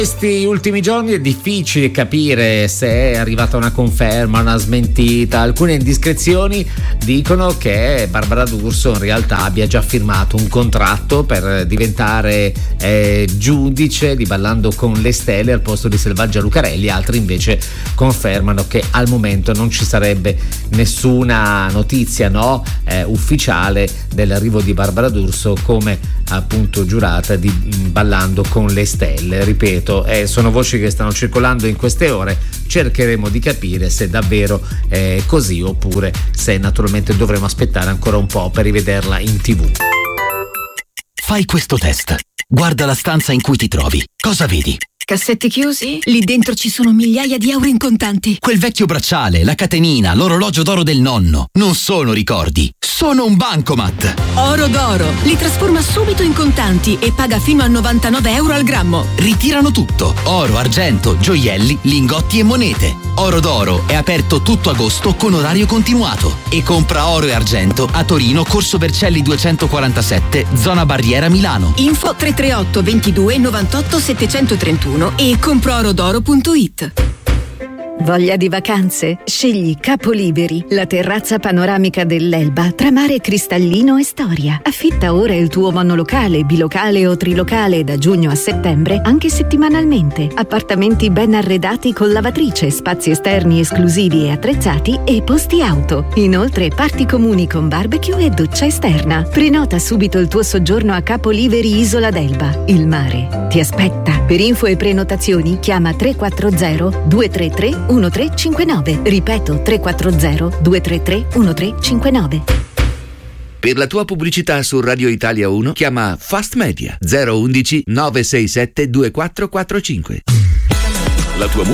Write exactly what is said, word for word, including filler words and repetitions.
Questi ultimi giorni è difficile capire se è arrivata una conferma, una smentita. Alcune indiscrezioni dicono che Barbara D'Urso in realtà abbia già firmato un contratto per diventare eh, giudice di Ballando con le Stelle al posto di Selvaggia Lucarelli. Altri invece confermano che al momento non ci sarebbe nessuna notizia no, eh, ufficiale dell'arrivo di Barbara D'Urso come appunto giurata di Ballando con le Stelle. Ripeto, Eh, sono voci che stanno circolando in queste ore, cercheremo di capire se davvero è così oppure se naturalmente dovremo aspettare ancora un po' per rivederla in tv. Fai questo test. Guarda la stanza in cui ti trovi. Cosa vedi? Cassetti chiusi? Lì dentro ci sono migliaia di euro in contanti. Quel vecchio bracciale, la catenina, l'orologio d'oro del nonno. Non sono ricordi, sono un bancomat. Oro d'oro. Li trasforma subito in contanti e paga fino a novantanove euro al grammo. Ritirano tutto. Oro, argento, gioielli, lingotti e monete. Oro d'oro è aperto tutto agosto con orario continuato. E compra oro e argento a Torino, Corso Vercelli duecentoquarantasette, zona Barriera, Milano. Info tre tre otto ventidue novantotto settecentotrentuno e comproorodoro punto it. Voglia di vacanze? Scegli Capoliberi, la terrazza panoramica dell'Elba tra mare cristallino e storia. Affitta ora il tuo monolocale, bilocale o trilocale da giugno a settembre, anche settimanalmente. Appartamenti ben arredati con lavatrice, spazi esterni esclusivi e attrezzati e posti auto. Inoltre parti comuni con barbecue e doccia esterna. Prenota subito il tuo soggiorno a Capoliberi Isola d'Elba. Il mare ti aspetta. Per info e prenotazioni chiama tre quattro zero due tre tre uno tre cinque nove. Ripeto, tre quattro zero due tre tre uno tre cinque nove. Per la tua pubblicità su Radio Italia uno chiama Fast Media zero uno uno nove sei sette due quattro quattro cinque. La tua